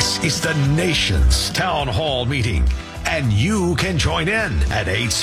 This is the nation's town hall meeting, and you can join in at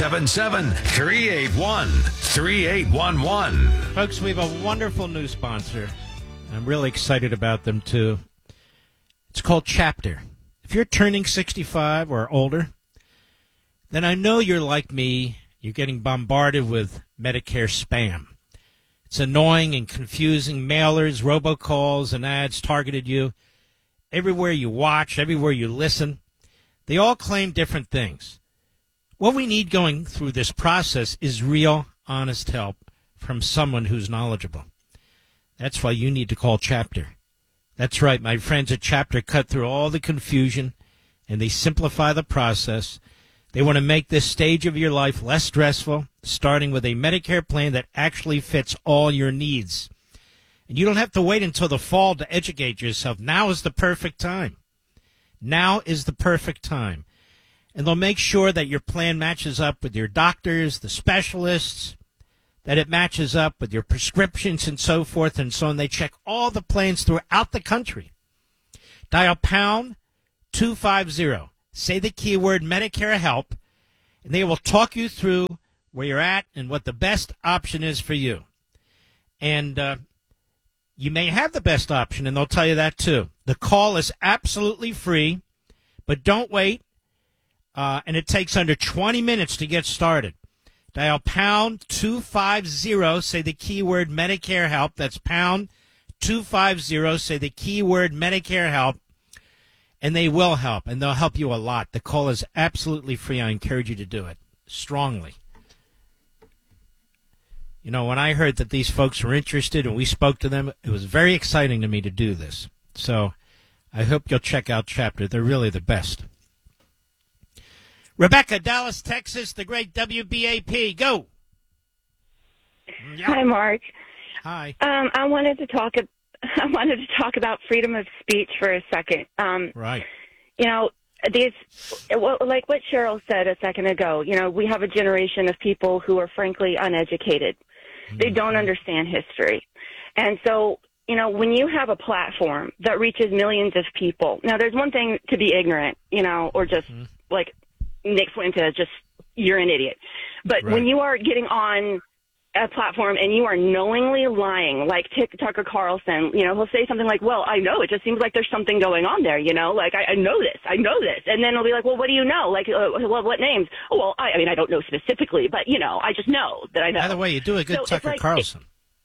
877-381-3811. Folks, we have a wonderful new sponsor. I'm really excited about them, too. It's called Chapter. If you're turning 65 or older, then I know you're like me. You're getting bombarded with Medicare spam. It's annoying and confusing. Mailers, robocalls, and ads targeted you. Everywhere you watch, everywhere you listen, they all claim different things. What we need going through this process is real, honest help from someone who's knowledgeable. That's why you need to call Chapter. That's right, my friends at Chapter cut through all the confusion, and they simplify the process. They want to make this stage of your life less stressful, starting with a Medicare plan that actually fits all your needs. And you don't have to wait until the fall to educate yourself. Now is the perfect time. Now is the perfect time. And they'll make sure that your plan matches up with your doctors, the specialists, that it matches up with your prescriptions and so forth and so on. They check all the plans throughout the country. Dial pound 250. Say the keyword Medicare Help, and they will talk you through where you're at and what the best option is for you. And you may have the best option, and they'll tell you that too. The call is absolutely free, but don't wait, and it takes under 20 minutes to get started. Dial pound 250, say the keyword Medicare Help. That's pound 250, say the keyword Medicare Help, and they will help, and they'll help you a lot. The call is absolutely free. I encourage you to do it strongly. You know, when I heard that these folks were interested and we spoke to them, it was very exciting to me to do this. So I hope you'll check out Chapter. They're really the best. Rebecca, Dallas, Texas, the great WBAP. Go. Yep. Hi, Mark. Hi. I wanted to talk about freedom of speech for a second. Right. You know, like what Cheryl said a second ago, you know, we have a generation of people who are frankly uneducated. They don't understand history. And so, you know, when you have a platform that reaches millions of people, now there's one thing to be ignorant, you know, or just like Nick Fuentes, just you're an idiot. But when you are getting on a platform and you are knowingly lying, like Tucker Carlson, you know, he'll say something like, well, I know, it just seems like there's something going on there, you know, like I know this. And then he'll be like, well, what do you know? Like, well, what names? Oh, well, I mean, I don't know specifically, but, you know, I just know that I know. By the way, you do a good Tucker Carlson.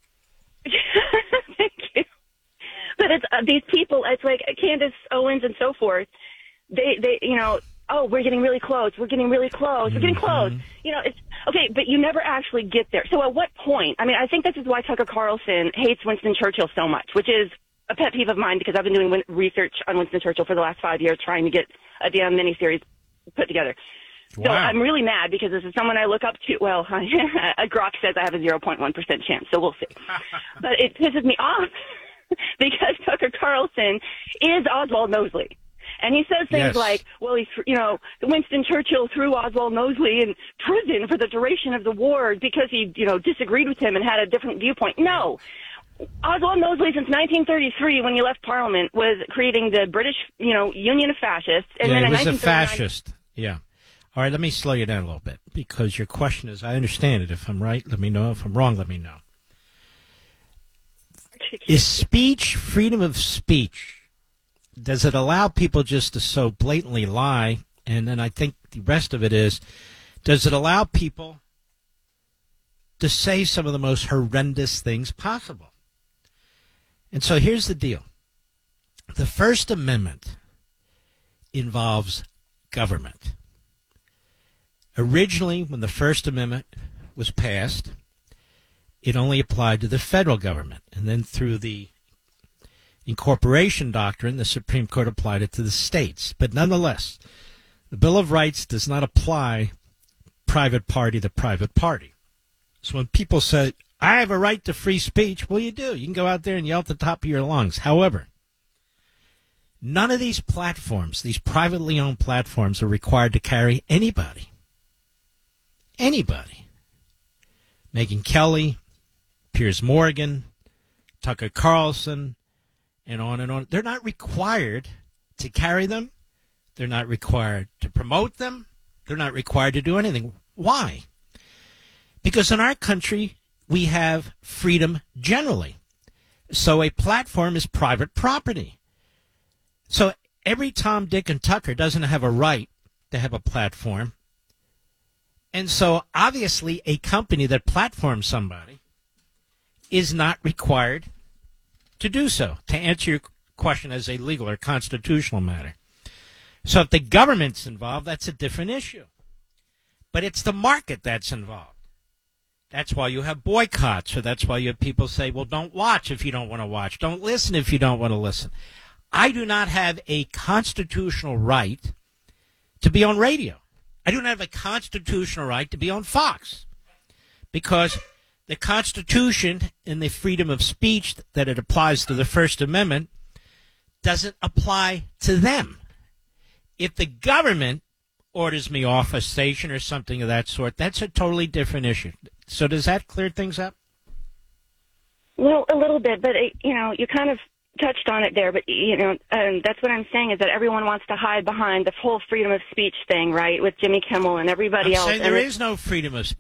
Thank you. But it's these people, it's like Candace Owens and so forth, they you know, oh, we're getting really close. We're getting really close. We're getting close. You know, it's okay, but you never actually get there. So at what point? I mean, I think this is why Tucker Carlson hates Winston Churchill so much, which is a pet peeve of mine because I've been doing research on Winston Churchill for the last 5 years trying to get a damn miniseries put together. Wow. So I'm really mad because this is someone I look up to. Well, Grok says I have a 0.1% chance, so we'll see. But it pisses me off because Tucker Carlson is Oswald Mosley. And he says things like, well, Winston Churchill threw Oswald Mosley in prison for the duration of the war because he, you know, disagreed with him and had a different viewpoint. No. Oswald Mosley, since 1933, when he left Parliament, was creating the British, you know, Union of Fascists. And then he was a fascist. Yeah. All right, let me slow you down a little bit because your question is, I understand it. If I'm right, let me know. If I'm wrong, let me know. Is speech, freedom of speech, does it allow people just to so blatantly lie? And then I think the rest of it is, does it allow people to say some of the most horrendous things possible? And so here's the deal. The First Amendment involves government. Originally, when the First Amendment was passed, it only applied to the federal government. And then through the incorporation doctrine, the Supreme Court applied it to the states. But nonetheless, the Bill of Rights does not apply private party to private party. So when people say, I have a right to free speech, well, you do. You can go out there and yell at the top of your lungs. However, none of these platforms, these privately owned platforms, are required to carry anybody. Anybody. Megyn Kelly, Piers Morgan, Tucker Carlson, and on and on. They're not required to carry them. They're not required to promote them. They're not required to do anything. Why? Because in our country, we have freedom generally. So a platform is private property. So every Tom, Dick, and Tucker doesn't have a right to have a platform. And so obviously a company that platforms somebody is not required to do so, to answer your question as a legal or constitutional matter. So if the government's involved, that's a different issue. But it's the market that's involved. That's why you have boycotts, or that's why you have people say, well, don't watch if you don't want to watch. Don't listen if you don't want to listen. I do not have a constitutional right to be on radio. I do not have a constitutional right to be on Fox, because the Constitution and the freedom of speech that it applies to the First Amendment doesn't apply to them. If the government orders me off a station or something of that sort, that's a totally different issue. So does that clear things up? Well, a little bit, but, you kind of touched on it there, but, that's what I'm saying is that everyone wants to hide behind the whole freedom of speech thing, right, with Jimmy Kimmel and everybody else. I'm saying there is no freedom of speech.